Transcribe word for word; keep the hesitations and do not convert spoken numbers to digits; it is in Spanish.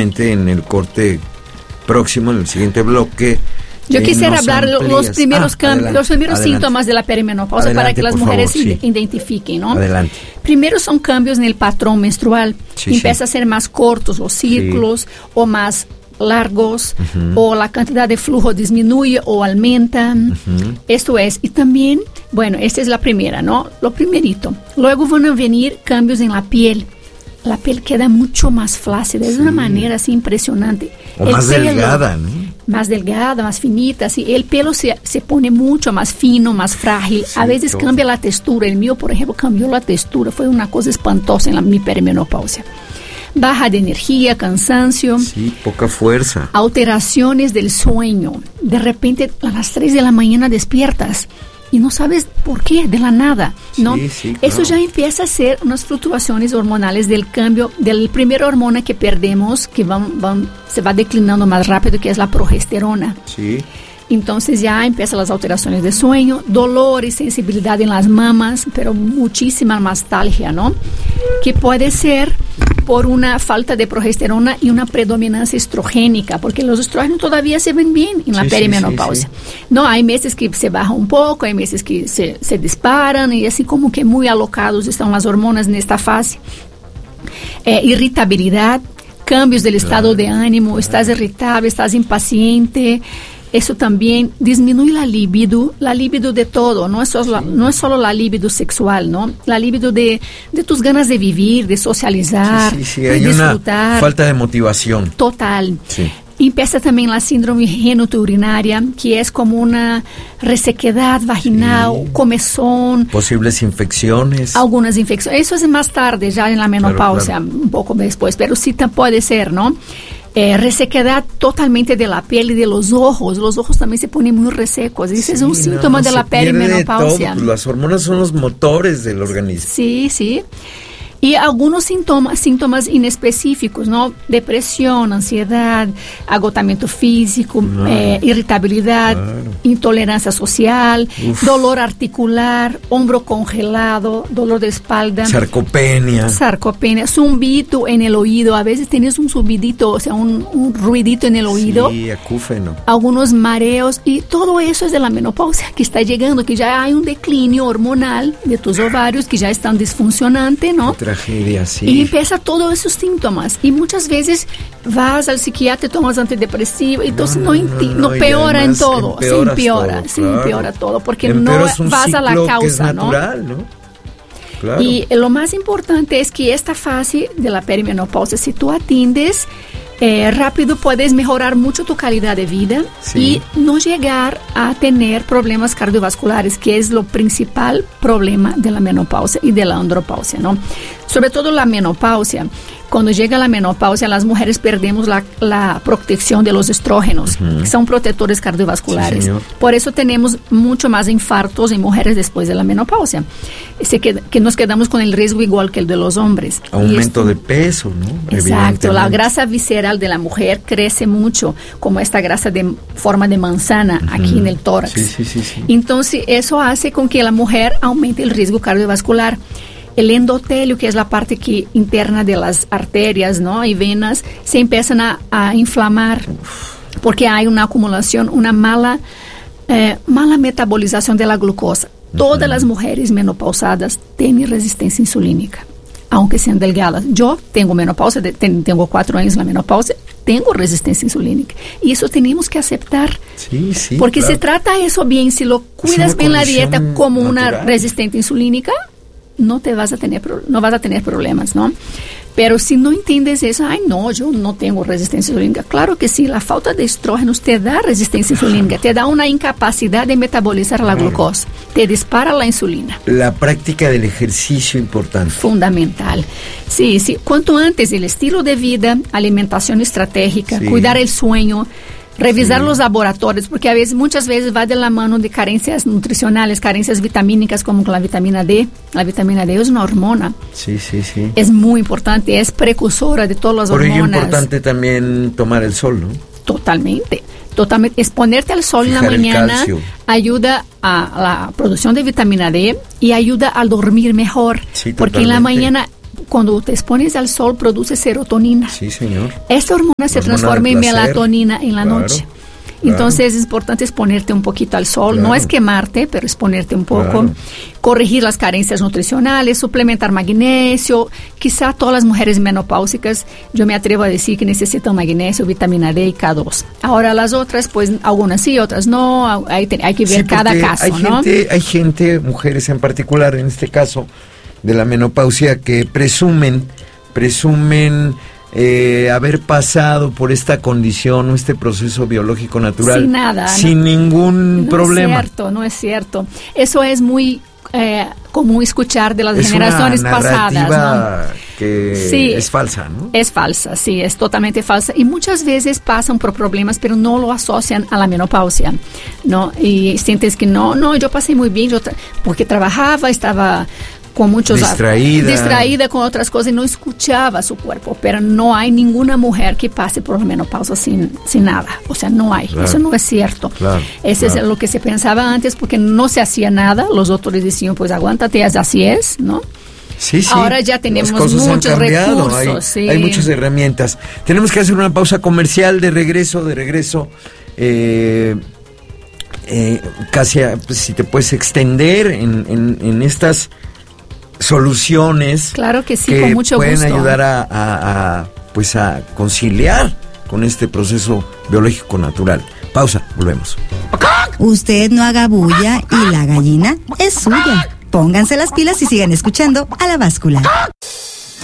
seguramente en el corte próximo, en el siguiente bloque. Yo quisiera hablar de los primeros ah, cambios, los primeros adelante. síntomas de la perimenopausia adelante, para que las mujeres favor, sí. identifiquen, ¿no? Adelante. Primero son cambios en el patrón menstrual. Sí, Empieza sí. a ser más cortos los ciclos sí. o más largos, uh-huh. o la cantidad de flujo disminuye o aumenta. Uh-huh. Esto es. Y también, bueno, esta es la primera, ¿no? Lo primerito. Luego van a venir cambios en la piel. La piel queda mucho más flácida, sí. de una manera así impresionante. O el más pelo, delgada, ¿no? Más delgada, más finita, así. El pelo se, se pone mucho más fino, más frágil. Sí, a veces todo. Cambia la textura. El mío, por ejemplo, cambió la textura. Fue una cosa espantosa en la, mi perimenopausia. Baja de energía, cansancio. Sí, poca fuerza. Alteraciones del sueño. De repente, a las tres de la mañana despiertas. Y no sabes por qué, de la nada, ¿no? Sí, sí, claro. Eso ya empieza a ser unas fluctuaciones hormonales del cambio del primer hormona que perdemos, que van, van, se va declinando más rápido, que es la progesterona. Sí. Entonces ya empiezan las alteraciones de sueño, dolor y sensibilidad en las mamas, pero muchísima nostalgia, ¿no? Que puede ser por una falta de progesterona y una predominancia estrogénica, porque los estrógenos todavía se ven bien en la sí, perimenopausia. Sí, sí. No, hay meses que se baja un poco, hay meses que se, se disparan y así como que muy alocados están las hormonas en esta fase. Eh, irritabilidad, cambios del estado claro, de ánimo, claro. Estás irritable, estás impaciente. Eso también disminuye la libido, la libido de todo, no es solo, sí. no es solo la libido sexual, ¿no? La libido de, de tus ganas de vivir, de socializar, sí, sí, sí. de Hay disfrutar. Una falta de motivación. Total. Sí. Empieza también la síndrome genitourinaria, que es como una resequedad vaginal, sí. comezón. Posibles infecciones. Algunas infecciones. Eso es más tarde, ya en la menopausia, claro, claro. un poco después, pero sí puede ser, ¿no? Eh, resequedad totalmente de la piel y de los ojos. Los ojos también se ponen muy resecos. Ese sí, es un no, síntoma de la perimenopausia. Todo. Las hormonas son los motores del organismo. Sí, sí. Y algunos síntomas, síntomas inespecíficos, ¿no? Depresión, ansiedad, agotamiento físico, ah, eh, irritabilidad, claro. intolerancia social, Uf. dolor articular, hombro congelado, dolor de espalda. Sarcopenia. Sarcopenia, zumbido en el oído. A veces tienes un zumbidito, o sea, un, un ruidito en el oído. Sí, acúfeno. Algunos mareos. Y todo eso es de la menopausia que está llegando, que ya hay un declinio hormonal de tus ovarios que ya están disfuncionantes, ¿no? Tragedia, sí. Y empieza todos esos síntomas. Y muchas veces vas al psiquiatra y tomas antidepresivo. Y entonces no, no, no, no, no peora en todo. Se empeora, todo, se claro. empeora todo. Porque Empeoras no vas a la causa, que es natural, ¿no? ¿no? Claro. Y lo más importante es que esta fase de la perimenopausia, si tú atiendes eh, rápido, puedes mejorar mucho tu calidad de vida sí. y no llegar a tener problemas cardiovasculares, que es lo principal problema de la menopausia y de la andropausia, ¿no? Sobre todo la menopausia. Cuando llega la menopausia, las mujeres perdemos la, la protección de los estrógenos, uh-huh. que son protectores cardiovasculares. Sí, por eso tenemos mucho más infartos en mujeres después de la menopausia. Se que, que nos quedamos con el riesgo igual que el de los hombres. Aumento esto, de peso, ¿no? Exacto. La grasa visceral de la mujer crece mucho, como esta grasa de forma de manzana uh-huh. aquí en el tórax. Sí, sí, sí, sí. Entonces, eso hace con que la mujer aumente el riesgo cardiovascular. El endotelio, que es la parte que, interna de las arterias, ¿no? Y venas, se empiezan a, a inflamar porque hay una acumulación, una mala, eh, mala metabolización de la glucosa. Uh-huh. Todas las mujeres menopausadas tienen resistencia insulínica, aunque sean delgadas. Yo tengo menopausia, de, ten, tengo cuatro años en la menopausia, tengo resistencia insulínica. Y eso tenemos que aceptar. Sí, sí, porque claro. se trata eso bien, si lo cuidas bien la dieta como natural. Una resistente insulínica, no te vas a tener no vas a tener problemas, ¿no? Pero si no entiendes eso, ay no, yo no tengo resistencia insulínica. Claro que sí, la falta de estrógenos te da resistencia insulínica, te da una incapacidad de metabolizar la glucosa, te dispara la insulina. La práctica del ejercicio importante. Fundamental. Sí, sí. Cuanto antes el estilo de vida, alimentación estratégica, sí. cuidar el sueño, revisar sí. los laboratorios, porque a veces, muchas veces va de la mano de carencias nutricionales, carencias vitamínicas, como la vitamina D. La vitamina D es una hormona. Sí, sí, sí. Es muy importante, es precursora de todas las Por hormonas. Por ello es importante también tomar el sol, ¿no? Totalmente. Totalmente. Exponerte al sol Fijar en la mañana ayuda a la producción de vitamina D y ayuda a dormir mejor. Sí, porque en la mañana cuando te expones al sol produce serotonina. Sí, señor. Esta hormona se transforma en melatonina en la claro, noche. Entonces claro. es importante exponerte un poquito al sol, claro. no es quemarte, pero exponerte un poco, claro. corregir las carencias nutricionales, suplementar magnesio. Quizá todas las mujeres menopáusicas, yo me atrevo a decir que necesitan magnesio, vitamina D y K dos. Ahora las otras, pues algunas sí, otras no, hay, hay que ver sí, cada caso, hay ¿no? Gente, hay gente, mujeres en particular, en este caso de la menopausia, que presumen, presumen... Eh, haber pasado por esta condición o este proceso biológico natural sin nada, sin no, ningún no problema. No es cierto, no es cierto. Eso es muy eh, común escuchar de las es generaciones una pasadas, ¿no? Que sí, es falsa, ¿no? Es falsa, sí, es totalmente falsa. Y muchas veces pasan por problemas, pero no lo asocian a la menopausia, ¿no? Y sientes que no, no, yo pasé muy bien, yo tra- porque trabajaba, estaba... con muchos distraída. distraída con otras cosas y no escuchaba su cuerpo, pero no hay ninguna mujer que pase por la menopausia sin, sin nada, o sea, no hay, claro. eso no es cierto. Claro, Eso claro. es lo que se pensaba antes porque no se hacía nada, los doctores decían, pues aguántate, así es, ¿no? Sí, sí. Ahora ya tenemos muchos recursos. Hay, sí. hay muchas herramientas. Tenemos que hacer una pausa comercial de regreso, de regreso. Eh, eh, casi, pues, si te puedes extender en, en, en estas soluciones, claro que sí, que con mucho pueden gusto. ayudar a, a, a pues a conciliar con este proceso biológico natural. Pausa, volvemos. Usted no haga bulla y la gallina es suya. Pónganse las pilas y sigan escuchando A la Báscula.